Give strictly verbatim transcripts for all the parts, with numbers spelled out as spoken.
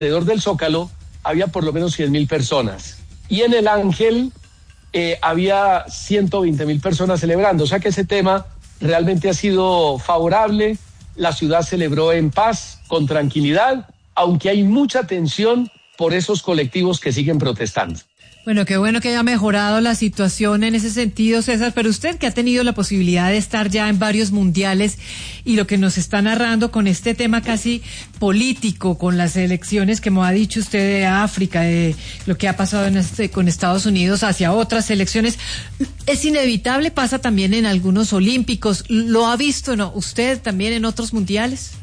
alrededor del Zócalo había por lo menos cien mil personas. Y en el Ángel eh, había ciento veinte mil personas celebrando. O sea que ese tema realmente ha sido favorable. La ciudad celebró en paz, con tranquilidad, aunque hay mucha tensión por esos colectivos que siguen protestando. Bueno, qué bueno que haya mejorado la situación en ese sentido, César, pero usted que ha tenido la posibilidad de estar ya en varios mundiales y lo que nos está narrando con este tema casi político, con las elecciones que me ha dicho usted de África, de lo que ha pasado en este, con Estados Unidos hacia otras elecciones, es inevitable, pasa también en algunos olímpicos, ¿lo ha visto, no? ¿Usted también en otros mundiales?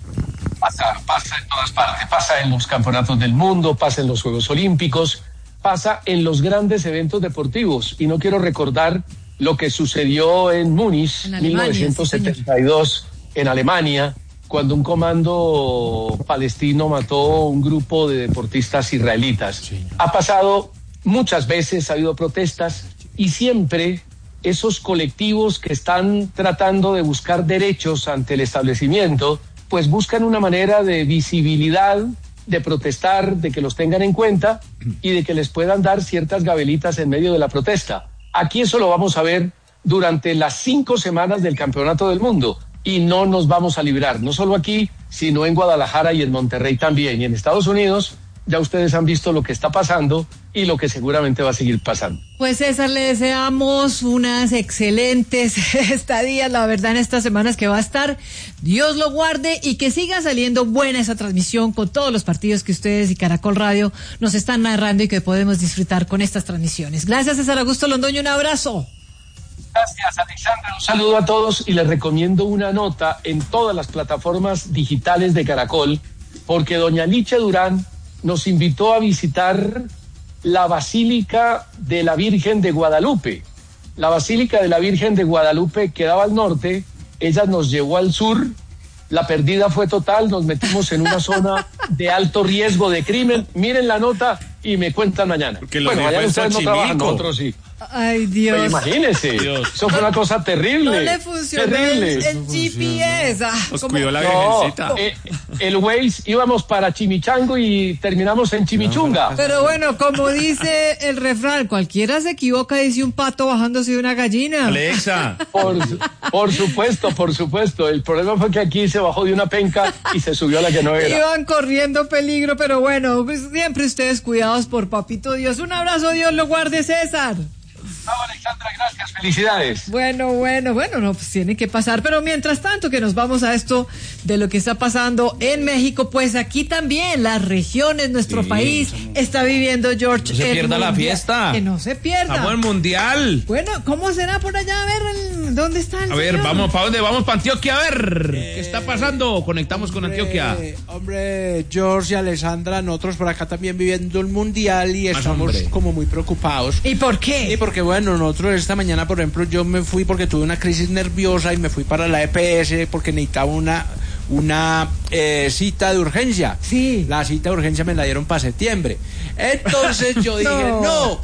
Pasa, pasa en todas partes, pasa en los campeonatos del mundo, pasa en los Juegos Olímpicos, pasa en los grandes eventos deportivos. Y no quiero recordar lo que sucedió en Múnich, en mil novecientos setenta y dos, sí, en Alemania, cuando un comando palestino mató a un grupo de deportistas israelitas. Sí. Ha pasado muchas veces, ha habido protestas, y siempre esos colectivos que están tratando de buscar derechos ante el establecimiento, pues buscan una manera de visibilidad, de protestar, de que los tengan en cuenta y de que les puedan dar ciertas gabelitas en medio de la protesta. Aquí eso lo vamos a ver durante las cinco semanas del Campeonato del Mundo y no nos vamos a librar, no solo aquí, sino en Guadalajara y en Monterrey también. Y en Estados Unidos ya ustedes han visto lo que está pasando y lo que seguramente va a seguir pasando. Pues César, le deseamos unas excelentes estadías, la verdad, en estas semanas que va a estar. Dios lo guarde y que siga saliendo buena esa transmisión con todos los partidos que ustedes y Caracol Radio nos están narrando y que podemos disfrutar con estas transmisiones. Gracias, César Augusto Londoño, un abrazo. Gracias, Alexandra, un saludo a todos y les recomiendo una nota en todas las plataformas digitales de Caracol, porque doña Licha Durán nos invitó a visitar la Basílica de la Virgen de Guadalupe. La Basílica de la Virgen de Guadalupe quedaba al norte, ella nos llevó al sur, la perdida fue total, nos metimos en una zona de alto riesgo de crimen. Miren la nota y me cuentan mañana. Bueno, mañana ustedes no trabajan, nosotros sí. Ay, Dios. Pero imagínese, Dios. Eso fue una cosa terrible. No le funcionó terrible. El, el G P S. Ah, Nos cuidó la virgencita. No, eh, el Waze íbamos para Chimichango y terminamos en Chimichunga. Pero bueno, como dice el refrán, cualquiera se equivoca, dice un pato bajándose de una gallina. Alexa. Por, por supuesto, por supuesto. El problema fue que aquí se bajó de una penca y se subió a la que no era. Iban corriendo peligro, pero bueno, pues siempre ustedes cuidados por Papito Dios. Un abrazo, Dios lo guarde, César. No, Alexandra, gracias, felicidades. Bueno, bueno, bueno, no, pues tiene que pasar, pero mientras tanto que nos vamos a esto de lo que está pasando en México, pues aquí también las regiones, nuestro sí, país somos... está viviendo, George. No se pierda la fiesta. Que no se pierda. Vamos al mundial. Bueno, ¿cómo será por allá? A ver, el, ¿dónde está el A ver, señor? vamos, ¿para dónde? Vamos para Antioquia, a ver. Eh, ¿Qué está pasando? Conectamos hombre, con Antioquia. Hombre, George y Alessandra, nosotros por acá también viviendo el mundial y Más estamos hombre. como muy preocupados. ¿Y por qué? Y porque, bueno, nosotros esta mañana, por ejemplo, yo me fui porque tuve una crisis nerviosa y me fui para la E P S porque necesitaba una una eh, cita de urgencia. Sí. La cita de urgencia me la dieron para septiembre. Entonces yo dije, no. no.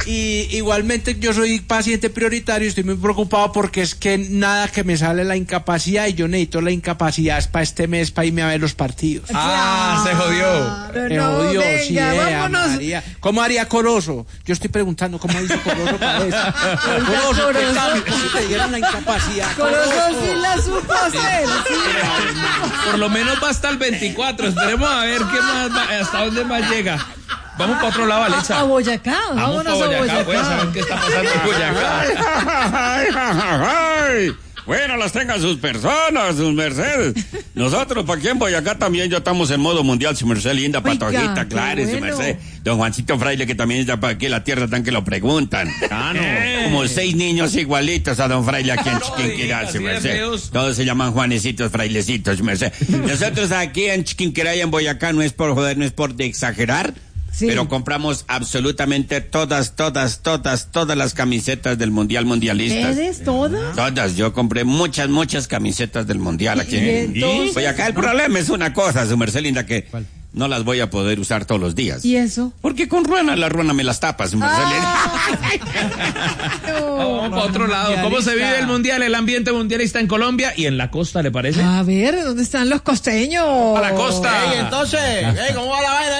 Y igualmente yo soy paciente prioritario, estoy muy preocupado porque es que nada que me sale la incapacidad y yo necesito la incapacidad para este mes para irme a ver los partidos. Ah, se jodió. Se no, jodió, venga, sí, eh, vámonos. María. ¿Cómo haría Corozo? Yo estoy preguntando cómo hizo Corozo para eso. Corozo, ¿qué tal? Si te dieran la incapacidad. Corozo sí la supo hacer. Sí. Por lo menos va hasta el veinticuatro, esperemos a ver qué más va, hasta dónde más llega. Vamos para otro lado, Alexa. A, a Boyacá, Vamos vámonos para a Boyacá. Voy a saber qué está pasando en Boyacá. Ay, ay, ay. Bueno, las tengan sus personas, sus mercedes. Nosotros, para aquí en Boyacá también ya estamos en modo mundial, su merced linda, patojita, claro, bueno. Su merced. Don Juancito Fraile, que también está para aquí en la tierra, tan que lo preguntan. Ah, no. Eh. Como seis niños igualitos a don Fraile aquí en Chiquinquirá, su merced. Todos se llaman Juanecitos, Frailecitos, su merced. Nosotros aquí en Chiquinquirá y en Boyacá, no es por joder, no es por de exagerar. Sí. Pero compramos absolutamente todas, todas, todas, todas las camisetas del Mundial Mundialistas. ¿Eres todas? Todas, yo compré muchas, muchas camisetas del Mundial aquí en Boyacá. El problema es una cosa, su merced linda, que ¿cuál? no las voy a poder usar todos los días. ¿Y eso? Porque con ruana, la ruana me las tapas, Marcelina. No, vamos para otro lado. ¿Cómo se vive el mundial, el ambiente mundialista en Colombia y en la costa, le parece? A ver, ¿dónde están los costeños? A la costa. Ey, entonces, ey, ¿cómo va la vaina?